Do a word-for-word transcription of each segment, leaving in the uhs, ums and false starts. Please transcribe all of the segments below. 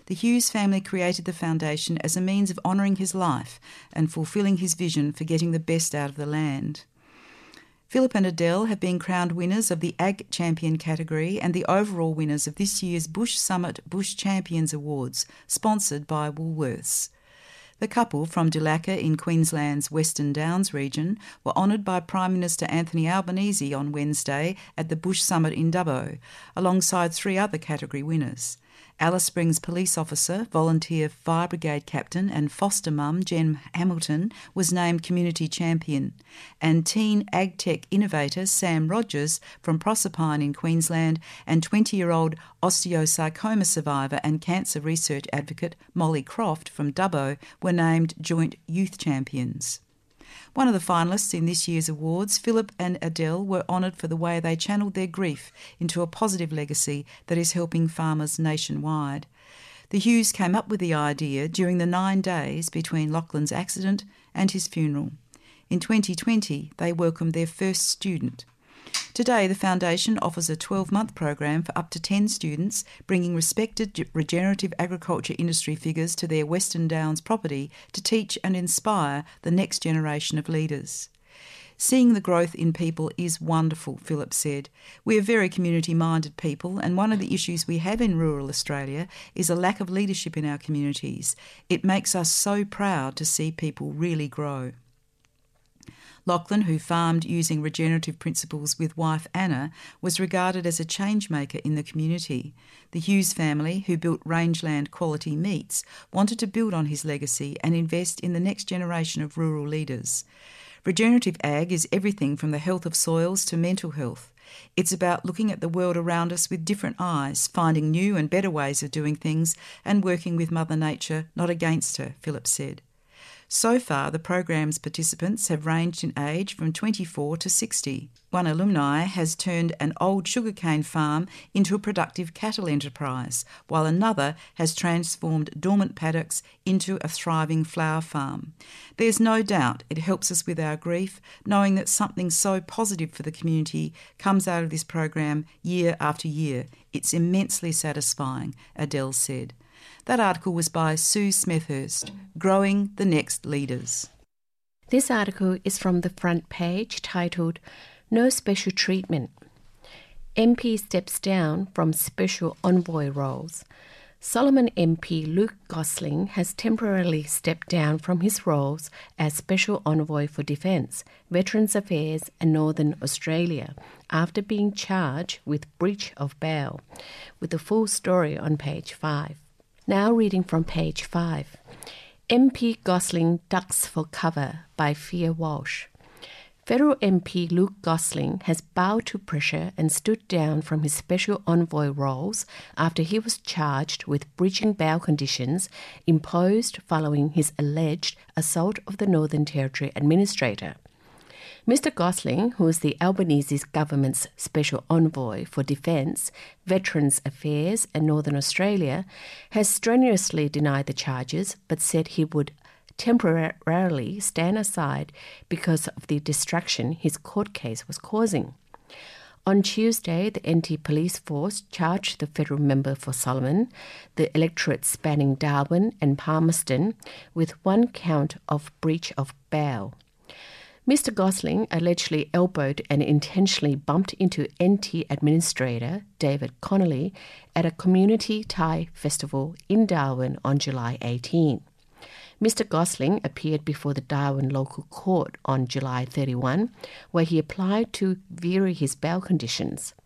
The Hughes family created the foundation as a means of honouring his life and fulfilling his vision for getting the best out of the land. Philip and Adele have been crowned winners of the Ag Champion category and the overall winners of this year's Bush Summit Bush Champions Awards, sponsored by Woolworths. The couple from Dulacca in Queensland's Western Downs region were honoured by Prime Minister Anthony Albanese on Wednesday at the Bush Summit in Dubbo, alongside three other category winners. Alice Springs police officer, volunteer fire brigade captain and foster mum Jen Hamilton was named community champion, and teen ag-tech innovator Sam Rogers from Proserpine in Queensland and twenty-year-old osteosarcoma survivor and cancer research advocate Molly Croft from Dubbo were named joint youth champions. One of the finalists in this year's awards, Philip and Adele, were honoured for the way they channelled their grief into a positive legacy that is helping farmers nationwide. The Hughes came up with the idea during the nine days between Lachlan's accident and his funeral. In twenty twenty, they welcomed their first student. Today, the Foundation offers a twelve-month program for up to ten students, bringing respected regenerative agriculture industry figures to their Western Downs property to teach and inspire the next generation of leaders. Seeing the growth in people is wonderful, Philip said. We are very community-minded people, and one of the issues we have in rural Australia is a lack of leadership in our communities. It makes us so proud to see people really grow. Lachlan, who farmed using regenerative principles with wife Anna, was regarded as a change-maker in the community. The Hughes family, who built rangeland quality meats, wanted to build on his legacy and invest in the next generation of rural leaders. Regenerative ag is everything from the health of soils to mental health. It's about looking at the world around us with different eyes, finding new and better ways of doing things and working with Mother Nature, not against her, Philip said. So far, the program's participants have ranged in age from twenty-four to sixty. One alumni has turned an old sugarcane farm into a productive cattle enterprise, while another has transformed dormant paddocks into a thriving flower farm. There's no doubt it helps us with our grief, knowing that something so positive for the community comes out of this program year after year. It's immensely satisfying, Adele said. That article was by Sue Smethurst, Growing the Next Leaders. This article is from the front page titled No Special Treatment. M P steps down from special envoy roles. Solomon M P Luke Gosling has temporarily stepped down from his roles as Special Envoy for Defence, Veterans Affairs and Northern Australia after being charged with breach of bail, with the full story on page five. Now reading from page five. M P Gosling ducks for cover by Fia Walsh. Federal M P Luke Gosling has bowed to pressure and stood down from his special envoy roles after he was charged with breaching bail conditions imposed following his alleged assault of the Northern Territory Administrator. Mister Gosling, who is the Albanese government's Special Envoy for Defence, Veterans Affairs and Northern Australia, has strenuously denied the charges but said he would temporarily stand aside because of the distraction his court case was causing. On Tuesday, the N T Police Force charged the federal member for Solomon, the electorate spanning Darwin and Palmerston, with one count of breach of bail. Mister Gosling allegedly elbowed and intentionally bumped into N T Administrator David Connolly at a community Thai festival in Darwin on July eighteenth. Mister Gosling appeared before the Darwin local court on July thirty-first, where he applied to vary his bail conditions.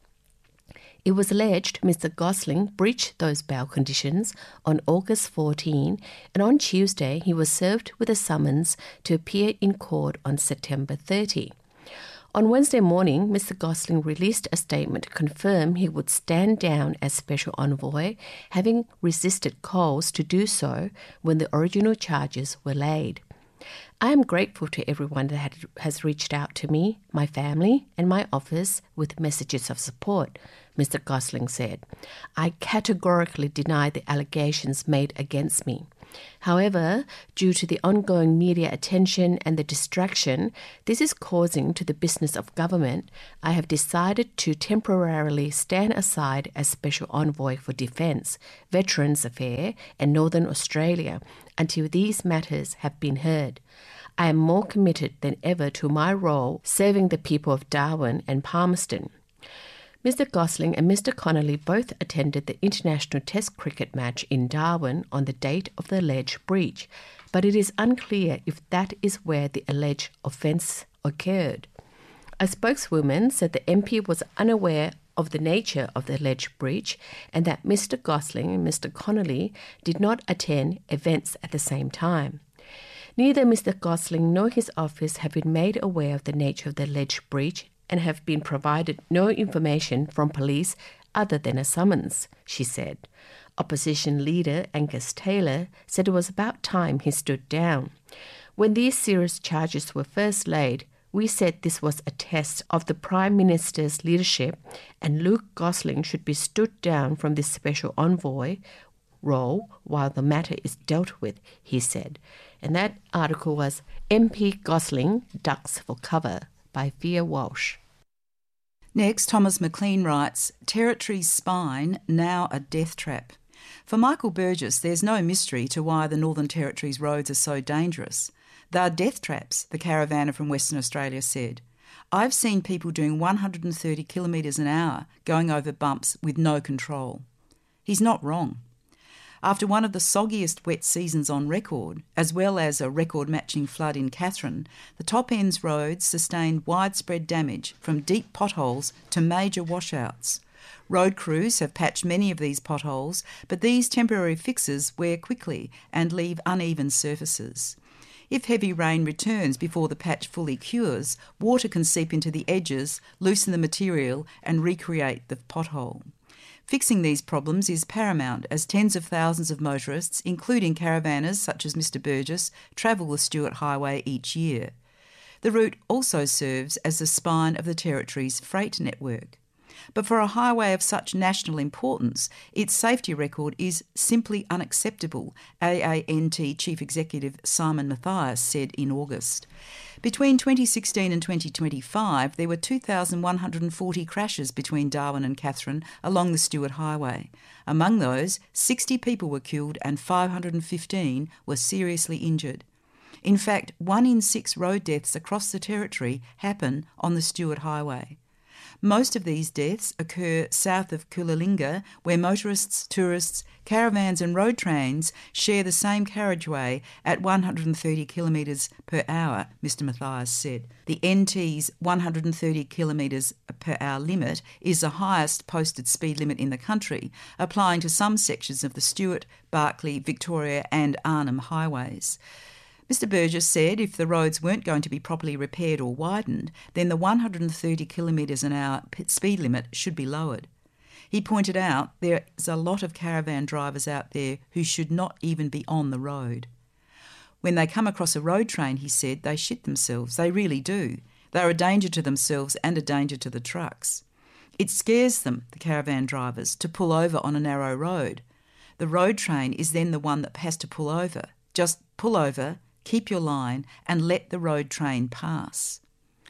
It was alleged Mister Gosling breached those bail conditions on August fourteenth, and on Tuesday he was served with a summons to appear in court on September thirtieth. On Wednesday morning, Mister Gosling released a statement to confirm he would stand down as Special Envoy, having resisted calls to do so when the original charges were laid. I am grateful to everyone that has reached out to me, my family, and my office with messages of support, Mister Gosling said. I categorically deny the allegations made against me. However, due to the ongoing media attention and the distraction this is causing to the business of government, I have decided to temporarily stand aside as Special Envoy for Defence, Veterans Affairs and Northern Australia until these matters have been heard. I am more committed than ever to my role serving the people of Darwin and Palmerston. Mister Gosling and Mister Connolly both attended the international test cricket match in Darwin on the date of the alleged breach, but it is unclear if that is where the alleged offence occurred. A spokeswoman said the M P was unaware of the nature of the alleged breach and that Mister Gosling and Mister Connolly did not attend events at the same time. Neither Mister Gosling nor his office have been made aware of the nature of the alleged breach and have been provided no information from police other than a summons, she said. Opposition leader Angus Taylor said it was about time he stood down. When these serious charges were first laid, we said this was a test of the Prime Minister's leadership and Luke Gosling should be stood down from this special envoy role while the matter is dealt with, he said. And that article was M P Gosling Ducks for Cover by Thea Walsh. Next, Thomas McLean writes, Territory's spine, now a death trap. For Michael Burgess, there's no mystery to why the Northern Territory's roads are so dangerous. They're death traps, the caravaner from Western Australia said. I've seen people doing one hundred thirty kilometres an hour going over bumps with no control. He's not wrong. After one of the soggiest wet seasons on record, as well as a record-matching flood in Katherine, the Top Ends roads sustained widespread damage from deep potholes to major washouts. Road crews have patched many of these potholes, but these temporary fixes wear quickly and leave uneven surfaces. If heavy rain returns before the patch fully cures, water can seep into the edges, loosen the material and recreate the pothole. Fixing these problems is paramount as tens of thousands of motorists, including caravanners such as Mister Burgess, travel the Stuart Highway each year. The route also serves as the spine of the Territory's freight network. But for a highway of such national importance, its safety record is simply unacceptable, A A N T Chief Executive Simon Mathias said in August. Between twenty sixteen and twenty twenty-five, there were two thousand one hundred forty crashes between Darwin and Katherine along the Stuart Highway. Among those, sixty people were killed and five hundred fifteen were seriously injured. In fact, one in six road deaths across the Territory happen on the Stuart Highway. Most of these deaths occur south of Coolalinga, where motorists, tourists, caravans and road trains share the same carriageway at one hundred thirty kilometres per hour, Mister Mathias said. The N T's one hundred thirty kilometres per hour limit is the highest posted speed limit in the country, applying to some sections of the Stuart, Barkly, Victoria and Arnhem highways. Mister Burgess said if the roads weren't going to be properly repaired or widened, then the one hundred thirty kilometres an hour speed limit should be lowered. He pointed out there's a lot of caravan drivers out there who should not even be on the road. When they come across a road train, he said, they shit themselves. They really do. They're a danger to themselves and a danger to the trucks. It scares them, the caravan drivers, to pull over on a narrow road. The road train is then the one that has to pull over. Just pull over, keep your line and let the road train pass.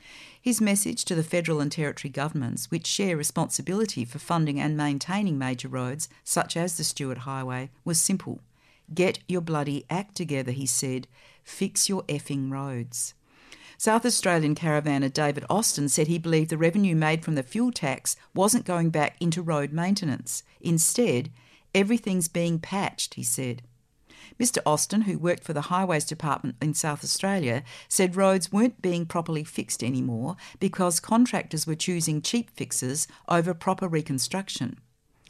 His message to the federal and territory governments, which share responsibility for funding and maintaining major roads such as the Stuart Highway, was simple. Get your bloody act together, he said. Fix your effing roads. South Australian caravaner David Austin said he believed the revenue made from the fuel tax wasn't going back into road maintenance. Instead, everything's being patched, he said. Mister Austin, who worked for the Highways Department in South Australia, said roads weren't being properly fixed anymore because contractors were choosing cheap fixes over proper reconstruction.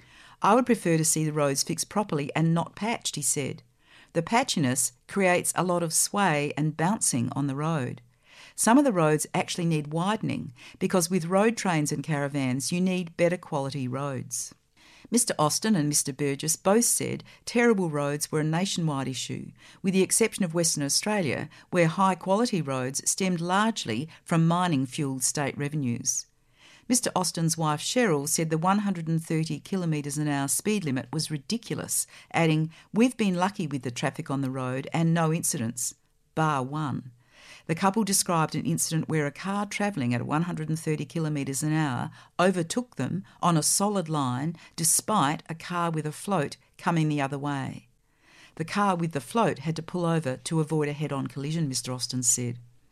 I would prefer to see the roads fixed properly and not patched, he said. The patchiness creates a lot of sway and bouncing on the road. Some of the roads actually need widening because with road trains and caravans you need better quality roads. Mister Austin and Mister Burgess both said terrible roads were a nationwide issue, with the exception of Western Australia, where high-quality roads stemmed largely from mining-fuelled state revenues. Mister Austin's wife Cheryl said the one hundred thirty kilometres an hour speed limit was ridiculous, adding, "We've been lucky with the traffic on the road and no incidents, bar one." The couple described an incident where a car travelling at one hundred thirty kilometres an hour overtook them on a solid line despite a car with a float coming the other way. The car with the float had to pull over to avoid a head-on collision, Mister Austin said.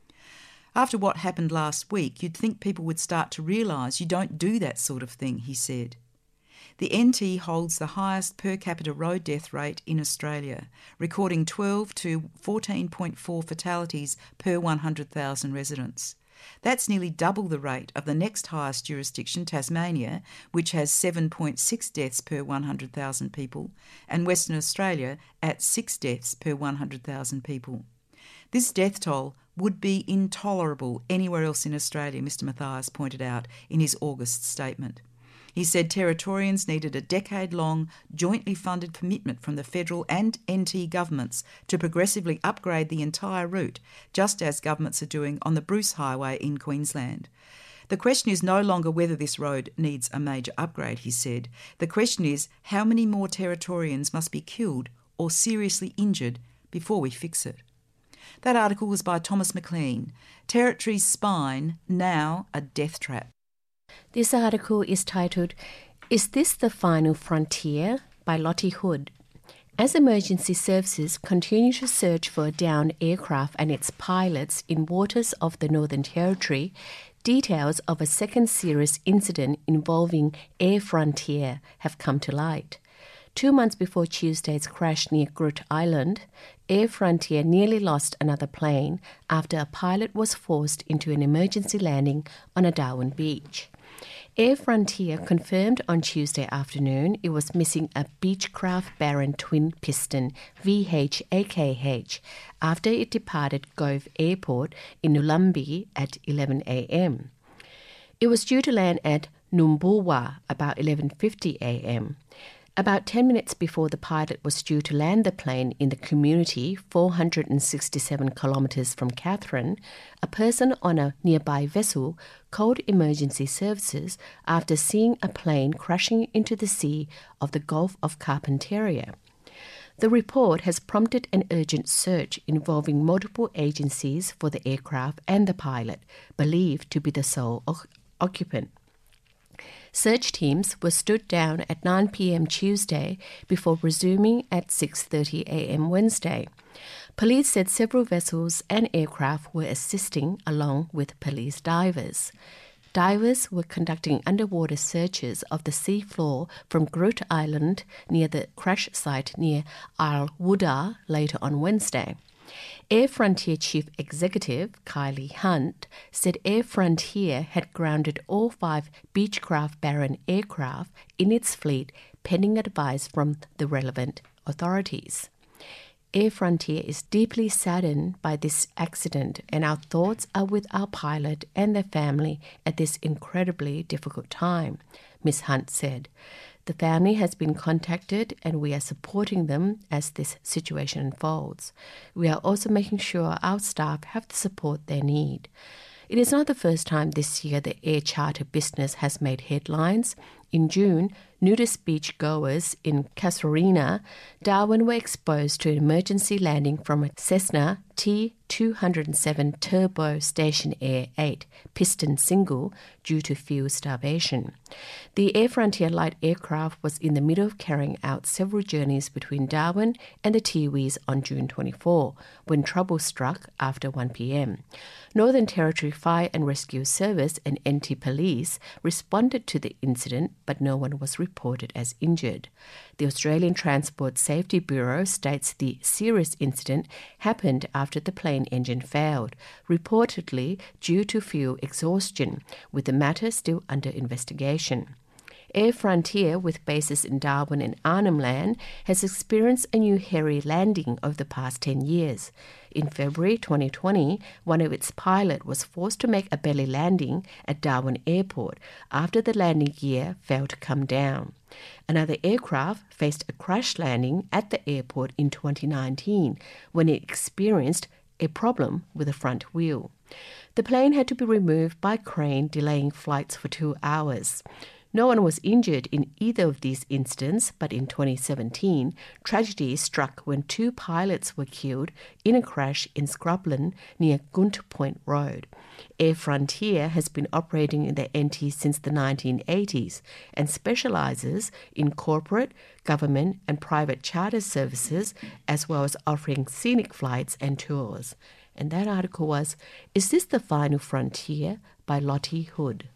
After what happened last week, you'd think people would start to realise you don't do that sort of thing, he said. The N T holds the highest per capita road death rate in Australia, recording twelve to fourteen point four fatalities per one hundred thousand residents. That's nearly double the rate of the next highest jurisdiction, Tasmania, which has seven point six deaths per one hundred thousand people, and Western Australia at six deaths per one hundred thousand people. This death toll would be intolerable anywhere else in Australia, Mister Mathias pointed out in his August statement. He said Territorians needed a decade-long, jointly funded commitment from the federal and N T governments to progressively upgrade the entire route, just as governments are doing on the Bruce Highway in Queensland. The question is no longer whether this road needs a major upgrade, he said. The question is how many more Territorians must be killed or seriously injured before we fix it. That article was by Thomas McLean. Territory's spine, now a death trap. This article is titled, "Is This the Final Frontier?" by Lottie Hood. As emergency services continue to search for a downed aircraft and its pilots in waters of the Northern Territory, details of a second serious incident involving Air Frontier have come to light. Two months before Tuesday's crash near Groote Eylandt, Air Frontier nearly lost another plane after a pilot was forced into an emergency landing on a Darwin beach. Air Frontier confirmed on Tuesday afternoon it was missing a Beechcraft Baron twin-piston V H A K H after it departed Gove Airport in Nulambie at eleven a.m. It was due to land at Numbulwar about eleven fifty a.m. About ten minutes before the pilot was due to land the plane in the community four hundred sixty-seven kilometres from Katherine, a person on a nearby vessel called emergency services after seeing a plane crashing into the sea of the Gulf of Carpentaria. The report has prompted an urgent search involving multiple agencies for the aircraft and the pilot, believed to be the sole o- occupant. Search teams were stood down at nine p.m. Tuesday before resuming at six thirty a.m. Wednesday. Police said several vessels and aircraft were assisting along with police divers. Divers were conducting underwater searches of the seafloor from Groote Eylandt near the crash site near Al Wudar later on Wednesday. Air Frontier Chief Executive Kylie Hunt said Air Frontier had grounded all five Beechcraft Baron aircraft in its fleet pending advice from the relevant authorities. Air Frontier is deeply saddened by this accident, and our thoughts are with our pilot and their family at this incredibly difficult time, Miz Hunt said. The family has been contacted and we are supporting them as this situation unfolds. We are also making sure our staff have the support they need. It is not the first time this year the air charter business has made headlines. In June, nudist beach goers in Casuarina, Darwin were exposed to an emergency landing from a Cessna T two oh seven Turbo Station Air eight piston single due to fuel starvation. The Air Frontier light aircraft was in the middle of carrying out several journeys between Darwin and the Tiwis on June twenty-fourth, when trouble struck after one p.m. Northern Territory Fire and Rescue Service and N T Police responded to the incident, but no one was reported as injured. The Australian Transport Safety Bureau states the serious incident happened after the plane engine failed, reportedly due to fuel exhaustion, with the matter still under investigation. Air Frontier, with bases in Darwin and Arnhem Land, has experienced a new hairy landing over the past ten years. In February twenty twenty, one of its pilots was forced to make a belly landing at Darwin Airport after the landing gear failed to come down. Another aircraft faced a crash landing at the airport in twenty nineteen when it experienced a problem with the front wheel. The plane had to be removed by crane, delaying flights for two hours. No one was injured in either of these incidents, but in twenty seventeen, tragedy struck when two pilots were killed in a crash in Scrubland near Gunter Point Road. Air Frontier has been operating in the N T since the nineteen eighties and specialises in corporate, government and private charter services, as well as offering scenic flights and tours. And that article was, Is This the Final Frontier? By Lottie Hood.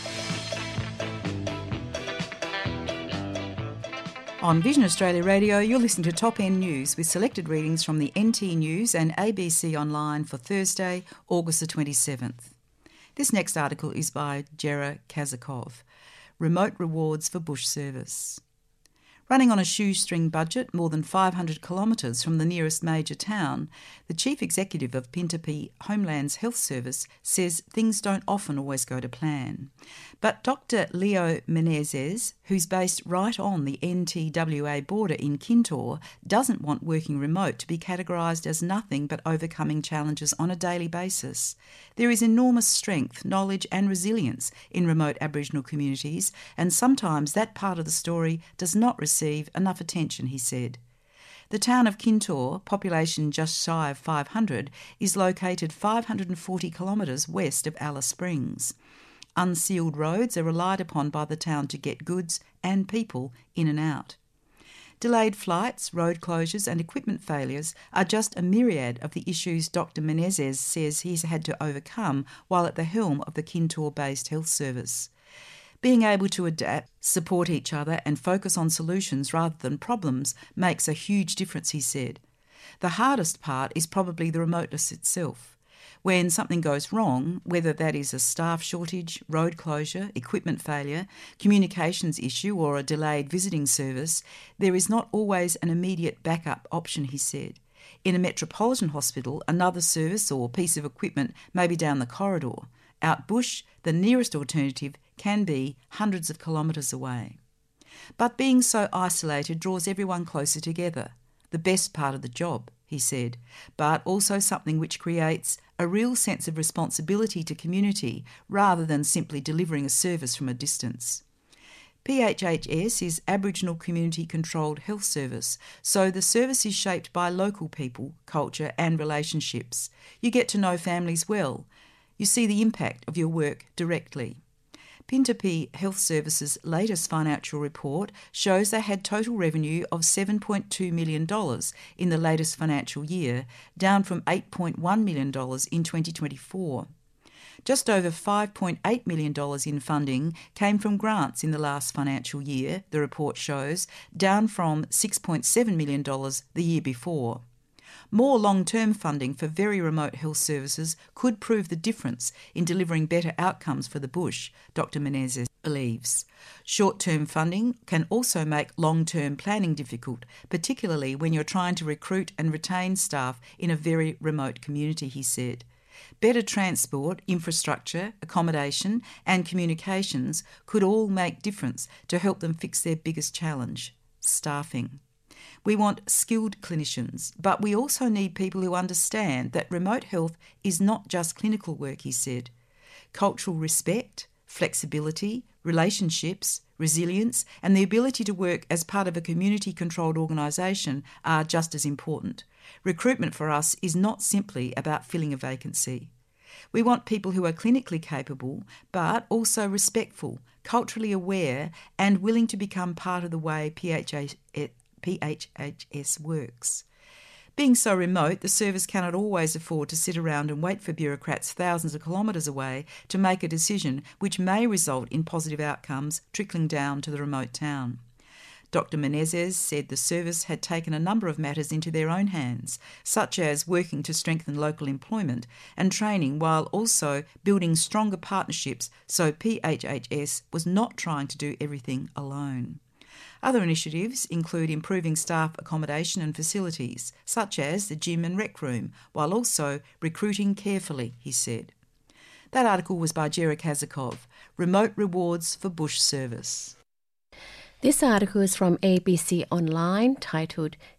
On Vision Australia Radio, you're listening to Top End News with selected readings from the N T News and A B C Online for Thursday, August the twenty-seventh. This next article is by Jera Kazakov, Remote Rewards for Bush Service. Running on a shoestring budget more than five hundred kilometres from the nearest major town, the Chief Executive of Pintupi Homelands Health Service says things don't often always go to plan. But Doctor Leo Menezes, who's based right on the N T W A border in Kintore, doesn't want working remote to be categorised as nothing but overcoming challenges on a daily basis. There is enormous strength, knowledge and resilience in remote Aboriginal communities, and sometimes that part of the story does not receive enough attention, he said. The town of Kintore, population just shy of five hundred, is located five hundred forty kilometres west of Alice Springs. Unsealed roads are relied upon by the town to get goods and people in and out. Delayed flights, road closures and equipment failures are just a myriad of the issues Doctor Menezes says he's had to overcome while at the helm of the Kintore-based health service. Being able to adapt, support each other and focus on solutions rather than problems makes a huge difference, he said. The hardest part is probably the remoteness itself. When something goes wrong, whether that is a staff shortage, road closure, equipment failure, communications issue or a delayed visiting service, there is not always an immediate backup option, he said. In a metropolitan hospital, another service or piece of equipment may be down the corridor. Out bush, the nearest alternative can be hundreds of kilometres away. But being so isolated draws everyone closer together. The best part of the job, he said, but also something which creates a real sense of responsibility to community rather than simply delivering a service from a distance. P H H S is Aboriginal Community Controlled Health Service, so the service is shaped by local people, culture and relationships. You get to know families well. You see the impact of your work directly. Pintupi Health Services' latest financial report shows they had total revenue of seven point two million dollars in the latest financial year, down from eight point one million dollars in twenty twenty-four. Just over five point eight million dollars in funding came from grants in the last financial year, the report shows, down from six point seven million dollars the year before. More long-term funding for very remote health services could prove the difference in delivering better outcomes for the bush, Doctor Menezes believes. Short-term funding can also make long-term planning difficult, particularly when you're trying to recruit and retain staff in a very remote community, he said. Better transport, infrastructure, accommodation and communications could all make difference to help them fix their biggest challenge, staffing. We want skilled clinicians, but we also need people who understand that remote health is not just clinical work, he said. Cultural respect, flexibility, relationships, resilience, and the ability to work as part of a community-controlled organisation are just as important. Recruitment for us is not simply about filling a vacancy. We want people who are clinically capable, but also respectful, culturally aware, and willing to become part of the way P H H S works. Being so remote, the service cannot always afford to sit around and wait for bureaucrats thousands of kilometres away to make a decision which may result in positive outcomes trickling down to the remote town. Doctor Menezes said the service had taken a number of matters into their own hands, such as working to strengthen local employment and training while also building stronger partnerships so P H H S was not trying to do everything alone. Other initiatives include improving staff accommodation and facilities, such as the gym and rec room, while also recruiting carefully, he said. That article was by Jera Kazakov, Remote Rewards for Bush Service. This article is from A B C Online, titled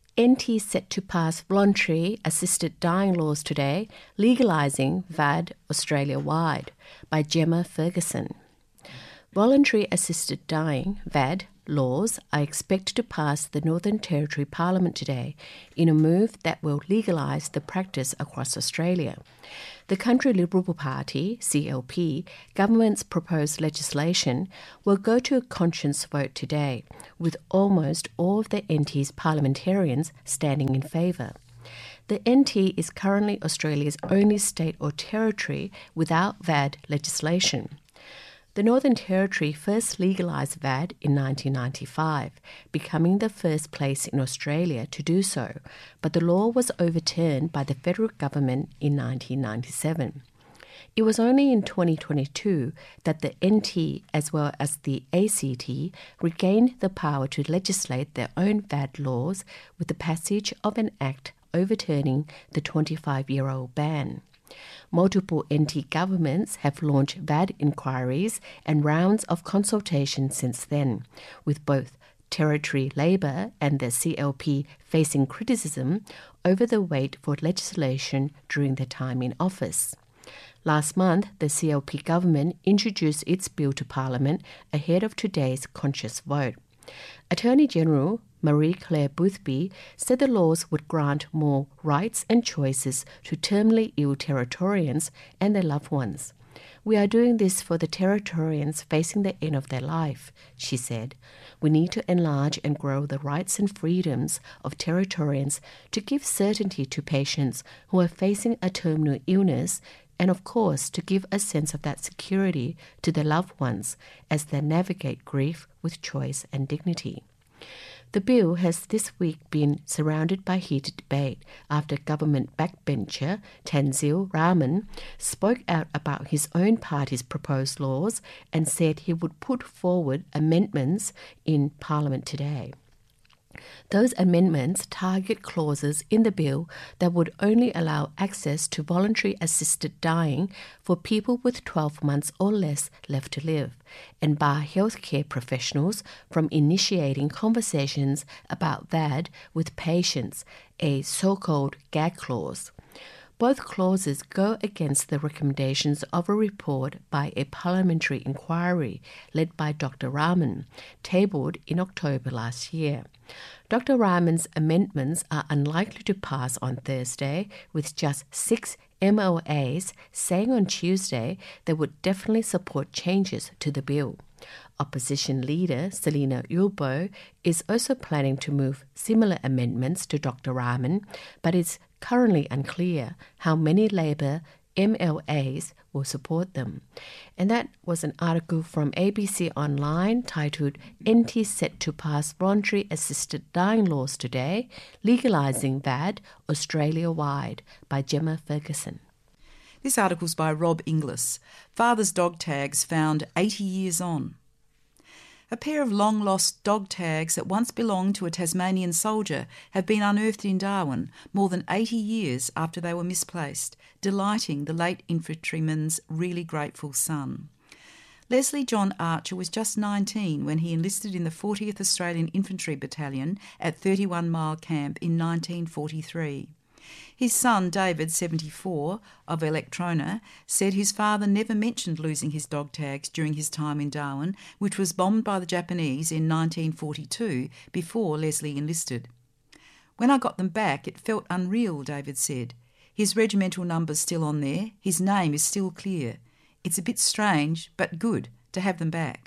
N T set to pass voluntary assisted dying laws today, legalising V A D Australia-wide, by Gemma Ferguson. Voluntary assisted dying, V A D, laws are expected to pass the Northern Territory Parliament today in a move that will legalise the practice across Australia. The Country Liberal Party, C L P, government's proposed legislation will go to a conscience vote today, with almost all of the N T's parliamentarians standing in favour. The N T is currently Australia's only state or territory without V A D legislation. The Northern Territory first legalised V A D in nineteen ninety-five, becoming the first place in Australia to do so, but the law was overturned by the federal government in nineteen ninety-seven. It was only in twenty twenty-two that the N T, as well as the A C T, regained the power to legislate their own V A D laws with the passage of an act overturning the twenty-five-year-old ban. Multiple N T governments have launched V A D inquiries and rounds of consultation since then, with both Territory Labor and the C L P facing criticism over the wait for legislation during their time in office. Last month, the C L P government introduced its bill to Parliament ahead of today's conscious vote. Attorney General Marie-Claire Boothby said the laws would grant more rights and choices to terminally ill Territorians and their loved ones. "We are doing this for the Territorians facing the end of their life," she said. "We need to enlarge and grow the rights and freedoms of Territorians to give certainty to patients who are facing a terminal illness, and of course to give a sense of that security to their loved ones as they navigate grief with choice and dignity." The bill has this week been surrounded by heated debate after government backbencher Tanzil Rahman spoke out about his own party's proposed laws and said he would put forward amendments in Parliament today. Those amendments target clauses in the bill that would only allow access to voluntary assisted dying for people with twelve months or less left to live, and bar healthcare professionals from initiating conversations about V A D with patients, a so-called gag clause. Both clauses go against the recommendations of a report by a parliamentary inquiry led by Doctor Rahman, tabled in October last year. Doctor Rahman's amendments are unlikely to pass on Thursday, with just six M L As saying on Tuesday they would definitely support changes to the bill. Opposition leader Selina Ulbo is also planning to move similar amendments to Doctor Rahman, but it's currently unclear how many Labor M L As will support them. And that was an article from A B C Online titled "N T Set to Pass Voluntary Assisted Dying Laws Today, Legalising V A D Australia-Wide" by Gemma Ferguson. This article's by Rob Inglis. Father's dog tags found eighty years on. A pair of long-lost dog tags that once belonged to a Tasmanian soldier have been unearthed in Darwin more than eighty years after they were misplaced, delighting the late infantryman's really grateful son. Leslie John Archer was just nineteen when he enlisted in the fortieth Australian Infantry Battalion at thirty-one Mile Camp in nineteen forty-three. His son, David, seventy-four, of Electrona, said his father never mentioned losing his dog tags during his time in Darwin, which was bombed by the Japanese in nineteen forty-two, before Leslie enlisted. "When I got them back, it felt unreal," David said. "His regimental number's still on there, his name is still clear. It's a bit strange, but good, to have them back."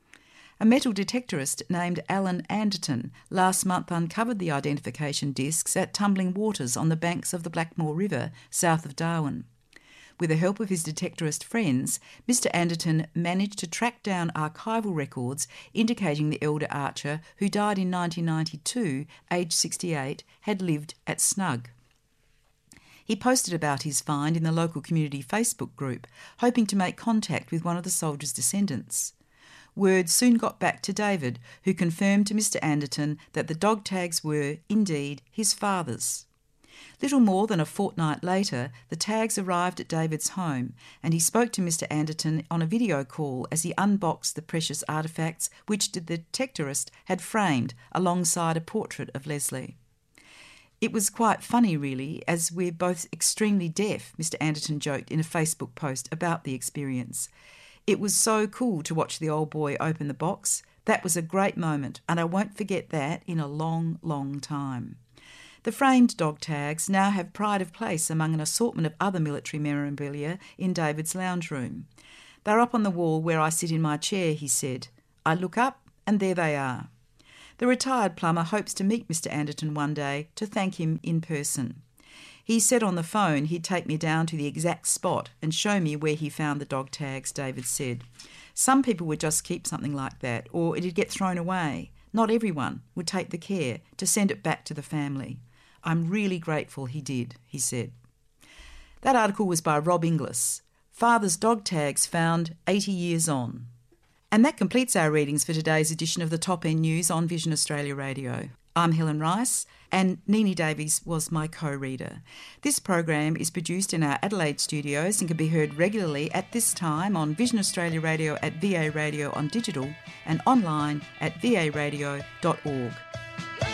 A metal detectorist named Alan Anderton last month uncovered the identification discs at Tumbling Waters on the banks of the Blackmore River, south of Darwin. With the help of his detectorist friends, Mister Anderton managed to track down archival records indicating the elder Archer, who died in nineteen ninety-two, aged sixty-eight, had lived at Snug. He posted about his find in the local community Facebook group, hoping to make contact with one of the soldier's descendants. Word soon got back to David, who confirmed to Mister Anderton that the dog tags were, indeed, his father's. Little more than a fortnight later, the tags arrived at David's home, and he spoke to Mister Anderton on a video call as he unboxed the precious artefacts which the detectorist had framed alongside a portrait of Leslie. It was quite funny, really, as we're both extremely deaf, Mister Anderton joked in a Facebook post about the experience. It was so cool to watch the old boy open the box. That was a great moment, and I won't forget that in a long, long time. The framed dog tags now have pride of place among an assortment of other military memorabilia in David's lounge room. They're up on the wall where I sit in my chair, he said. I look up, and there they are. The retired plumber hopes to meet Mister Anderton one day to thank him in person. He said on the phone he'd take me down to the exact spot and show me where he found the dog tags, David said. Some people would just keep something like that, or it'd get thrown away. Not everyone would take the care to send it back to the family. I'm really grateful he did, he said. That article was by Rob Inglis. Father's Dog Tags Found eighty years on. And that completes our readings for today's edition of the Top End News on Vision Australia Radio. I'm Helen Rice, and Nini Davies was my co-reader. This program is produced in our Adelaide studios and can be heard regularly at this time on Vision Australia Radio at V A Radio on digital and online at v a radio dot org.